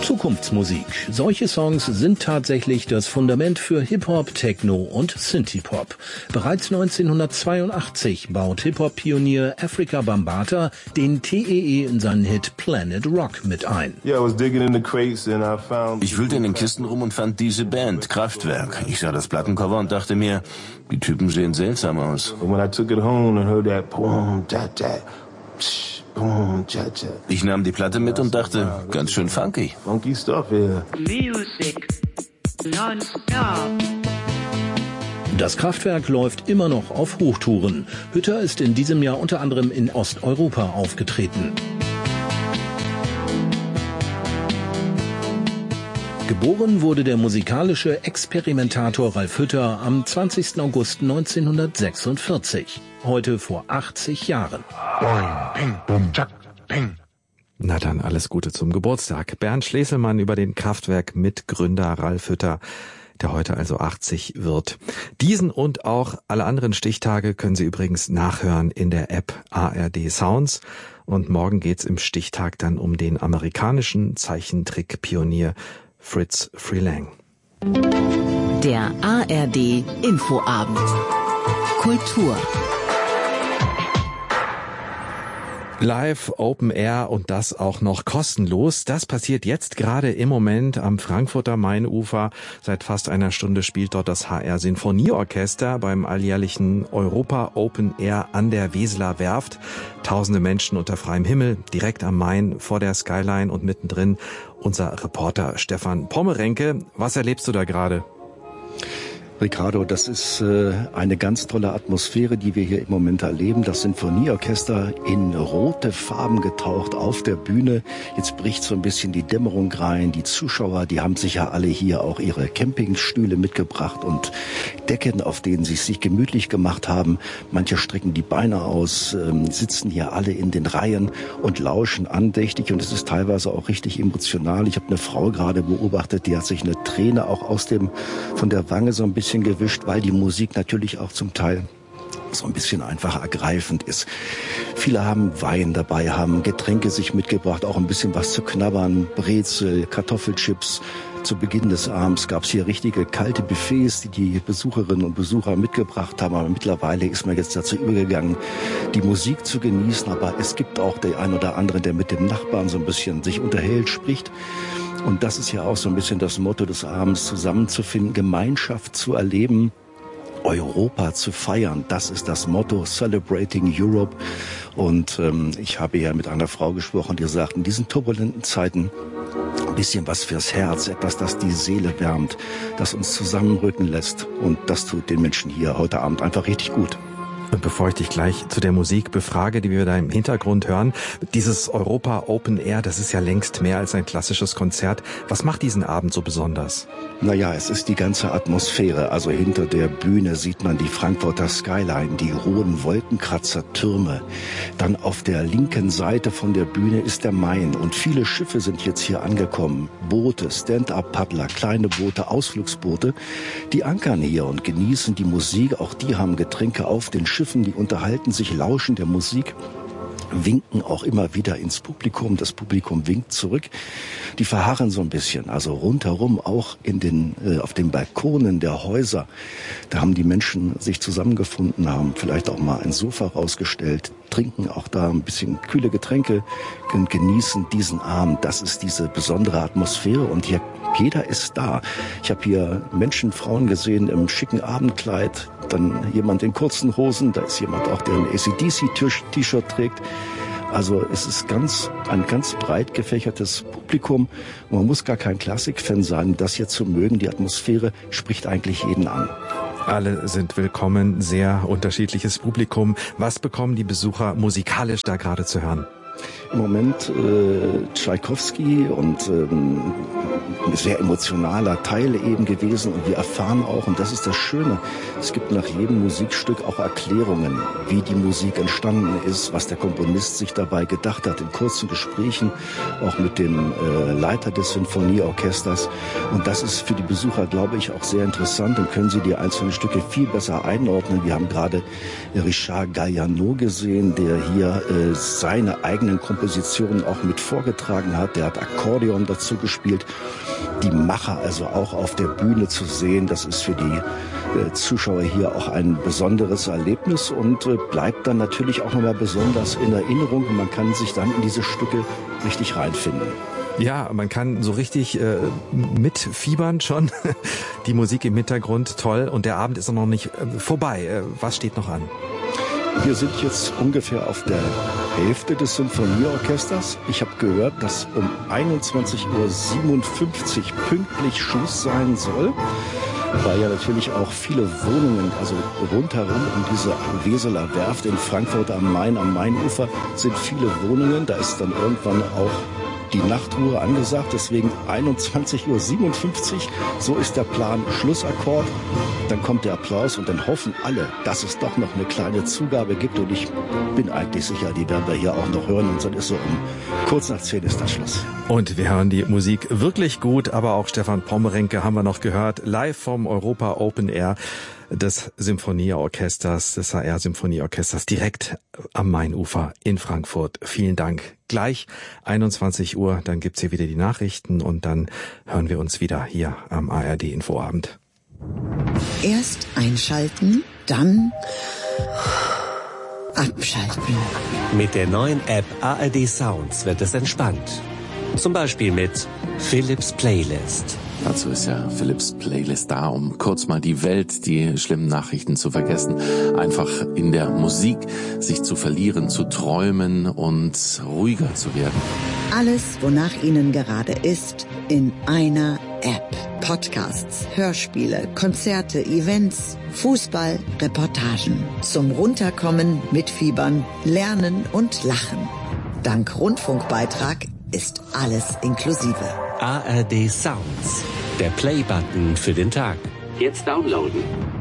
Zukunftsmusik. Solche Songs sind tatsächlich das Fundament für Hip-Hop, Techno und Synthie-Pop. Bereits 1982 baut Hip-Hop-Pionier Afrika Bambaataa den TEE in seinen Hit Planet Rock mit ein. Ich wühlte in den Kisten rum und fand diese Band, Kraftwerk. Ich sah das Plattencover und dachte mir, die Typen sehen seltsam aus. Ich nahm die Platte mit und dachte, ganz schön funky. Funky stuff here. Music non-stop. Das Kraftwerk läuft immer noch auf Hochtouren. Hütter ist in diesem Jahr unter anderem in Osteuropa aufgetreten. Geboren wurde der musikalische Experimentator Ralf Hütter am 20. August 1946, heute vor 80 Jahren. Na dann, alles Gute zum Geburtstag. Bernd Schleselmann über den Kraftwerk-Mitgründer Ralf Hütter, der heute also 80 wird. Diesen und auch alle anderen Stichtage können Sie übrigens nachhören in der App ARD Sounds. Und morgen geht's im Stichtag dann um den amerikanischen Zeichentrick-Pionier Fritz Freleng. Der ARD Infoabend. Kultur. Live, Open Air und das auch noch kostenlos. Das passiert jetzt gerade im Moment am Frankfurter Mainufer. Seit fast einer Stunde spielt dort das HR Sinfonieorchester beim alljährlichen Europa Open Air an der Weseler Werft. Tausende Menschen unter freiem Himmel, direkt am Main, vor der Skyline und mittendrin unser Reporter Stefan Pommerenke. Was erlebst du da gerade? Ricardo, das ist eine ganz tolle Atmosphäre, die wir hier im Moment erleben. Das Sinfonieorchester in rote Farben getaucht auf der Bühne. Jetzt bricht so ein bisschen die Dämmerung rein. Die Zuschauer, die haben sicher alle hier auch ihre Campingstühle mitgebracht und Decken, auf denen sie es sich gemütlich gemacht haben. Manche strecken die Beine aus, sitzen hier alle in den Reihen und lauschen andächtig. Und es ist teilweise auch richtig emotional. Ich habe eine Frau gerade beobachtet, die hat sich eine Träne auch von der Wange so ein bisschen gewischt, weil die Musik natürlich auch zum Teil so ein bisschen einfach ergreifend ist. Viele haben Wein dabei, haben Getränke sich mitgebracht, auch ein bisschen was zu knabbern, Brezel, Kartoffelchips. Zu Beginn des Abends gab es hier richtige kalte Buffets, die Besucherinnen und Besucher mitgebracht haben. Aber mittlerweile ist man jetzt dazu übergegangen, die Musik zu genießen. Aber es gibt auch den einen oder anderen, der mit dem Nachbarn so ein bisschen sich unterhält, spricht. Und das ist ja auch so ein bisschen das Motto des Abends, zusammenzufinden, Gemeinschaft zu erleben, Europa zu feiern. Das ist das Motto, Celebrating Europe. Und ich habe ja mit einer Frau gesprochen, die sagt, in diesen turbulenten Zeiten ein bisschen was fürs Herz, etwas, das die Seele wärmt, das uns zusammenrücken lässt. Und das tut den Menschen hier heute Abend einfach richtig gut. Und bevor ich dich gleich zu der Musik befrage, die wir da im Hintergrund hören, dieses Europa Open Air, das ist ja längst mehr als ein klassisches Konzert. Was macht diesen Abend so besonders? Naja, es ist die ganze Atmosphäre. Also hinter der Bühne sieht man die Frankfurter Skyline, die hohen Wolkenkratzer-Türme. Dann auf der linken Seite von der Bühne ist der Main. Und viele Schiffe sind jetzt hier angekommen. Boote, Stand-up-Paddler, kleine Boote, Ausflugsboote. Die ankern hier und genießen die Musik. Auch die haben Getränke auf den Schiffen. Die unterhalten sich, lauschen der Musik, winken auch immer wieder ins Publikum. Das Publikum winkt zurück. Die verharren so ein bisschen, also rundherum auch auf den Balkonen der Häuser. Da haben die Menschen sich zusammengefunden, haben vielleicht auch mal ein Sofa rausgestellt, trinken auch da ein bisschen kühle Getränke und genießen diesen Abend. Das ist diese besondere Atmosphäre und hier jeder ist da. Ich habe hier Menschen, Frauen gesehen im schicken Abendkleid, dann jemand in kurzen Hosen, da ist jemand auch, der ein AC/DC-T-Shirt trägt. Also es ist ein ganz breit gefächertes Publikum. Und man muss gar kein Klassikfan sein, das hier zu mögen. Die Atmosphäre spricht eigentlich jeden an. Alle sind willkommen, sehr unterschiedliches Publikum. Was bekommen die Besucher musikalisch da gerade zu hören? Im Moment Tschaikowski und ein sehr emotionaler Teil eben gewesen. Und wir erfahren auch, und das ist das Schöne, es gibt nach jedem Musikstück auch Erklärungen, wie die Musik entstanden ist, was der Komponist sich dabei gedacht hat, in kurzen Gesprächen, auch mit dem Leiter des Sinfonieorchesters. Und das ist für die Besucher, glaube ich, auch sehr interessant. Dann können sie die einzelnen Stücke viel besser einordnen. Wir haben gerade Richard Galliano gesehen, der hier seine eigenen Kompositionen Kompositionen auch mit vorgetragen hat. Der hat Akkordeon dazu gespielt. Die Macher also auch auf der Bühne zu sehen, das ist für die Zuschauer hier auch ein besonderes Erlebnis und bleibt dann natürlich auch nochmal besonders in Erinnerung und man kann sich dann in diese Stücke richtig reinfinden. Ja, man kann so richtig mitfiebern schon. Die Musik im Hintergrund, toll. Und der Abend ist noch nicht vorbei. Was steht noch an? Wir sind jetzt ungefähr auf der Hälfte des Sinfonieorchesters. Ich habe gehört, dass um 21:57 Uhr pünktlich Schluss sein soll, weil ja natürlich auch viele Wohnungen, also rundherum um diese Weseler Werft in Frankfurt am Main, am Mainufer, sind viele Wohnungen. Da ist dann irgendwann auch die Nachtruhe angesagt, deswegen 21:57 Uhr, so ist der Plan, Schlussakkord, dann kommt der Applaus und dann hoffen alle, dass es doch noch eine kleine Zugabe gibt und ich bin eigentlich sicher, die werden wir hier auch noch hören und dann ist so kurz nach 10 ist dann Schluss. Und wir hören die Musik wirklich gut, aber auch Stefan Pommerenke haben wir noch gehört, live vom Europa Open Air des Symphonieorchesters, des HR Symphonieorchesters, direkt am Mainufer in Frankfurt. Vielen Dank. Gleich 21 Uhr, dann gibt's hier wieder die Nachrichten und dann hören wir uns wieder hier am ARD Infoabend. Erst einschalten, dann abschalten. Mit der neuen App ARD Sounds wird es entspannt. Zum Beispiel mit Philips Playlist. Dazu ist ja Philips Playlist da, um kurz mal die Welt, die schlimmen Nachrichten zu vergessen. Einfach in der Musik sich zu verlieren, zu träumen und ruhiger zu werden. Alles, wonach Ihnen gerade ist, in einer App. Podcasts, Hörspiele, Konzerte, Events, Fußball, Reportagen. Zum Runterkommen, Mitfiebern, Lernen und Lachen. Dank Rundfunkbeitrag ist alles inklusive. ARD Sounds, der Play-Button für den Tag. Jetzt downloaden.